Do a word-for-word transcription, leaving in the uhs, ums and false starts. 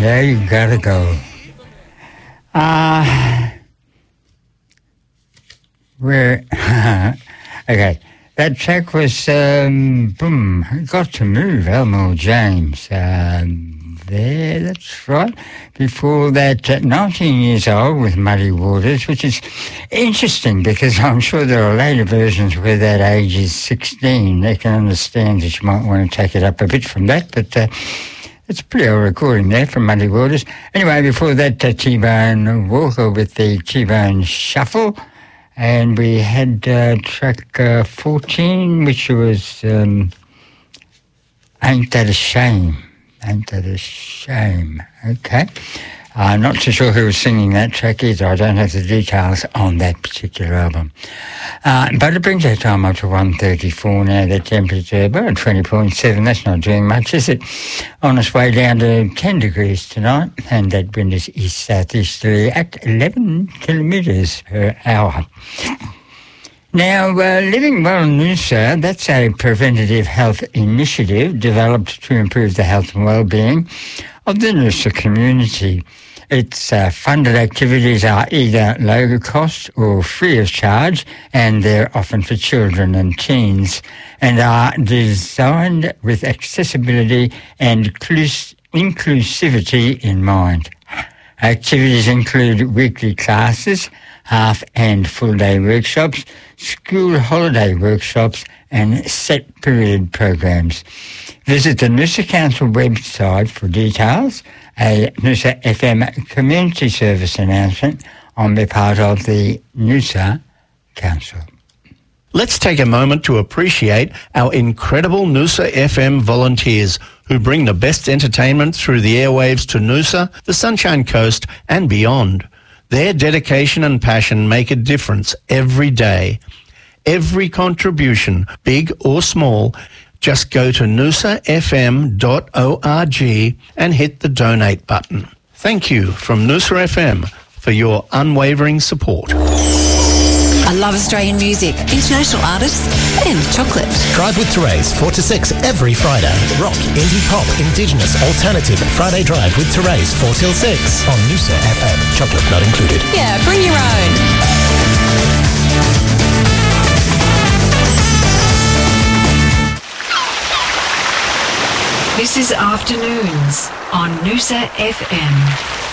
Yeah, you gotta go. Uh, where... okay, that track was, um, boom, Got to Move, Elmore James. Um, there, that's right. Before that, uh, nineteen years old with Muddy Waters, which is interesting because I'm sure there are later versions where that age is sixteen. They can understand that you might want to take it up a bit from that, but uh, it's a pretty old recording there from Muddy Waters. Anyway, before that, uh, T-Bone Walker with the T-Bone Shuffle. And we had uh, track uh, fourteen, which was um, Ain't That a Shame. Ain't That a Shame. Okay. I'm not too sure who was singing that track either. I don't have the details on that particular album. Uh, but it brings our time up to one thirty-four now. The temperature about twenty point seven. That's not doing much, is it? On its way down to ten degrees tonight. And that wind is east-southeasterly at eleven kilometres per hour. Now, uh, Living Well Noosa, that's a preventative health initiative developed to improve the health and well-being of the Noosa community. Its uh, funded activities are either low cost or free of charge, and they're often for children and teens, and are designed with accessibility and inclus- inclusivity in mind. Activities include weekly classes, half and full day workshops, school holiday workshops, and set period programs. Visit the Noosa Council website for details. A Noosa F M community service announcement on the part of the Noosa Council. Let's take a moment to appreciate our incredible Noosa F M volunteers who bring the best entertainment through the airwaves to Noosa, the Sunshine Coast and beyond. Their dedication and passion make a difference every day. Every contribution, big or small, just go to noosa f m dot org and hit the donate button. Thank you from Noosa F M for your unwavering support. I love Australian music, international artists and chocolate. Drive with Therese, four to six every Friday. Rock, indie pop, indigenous, alternative. Friday Drive with Therese, four till six on Noosa F M. Chocolate not included. Yeah, bring your own. This is Afternoons on Noosa F M.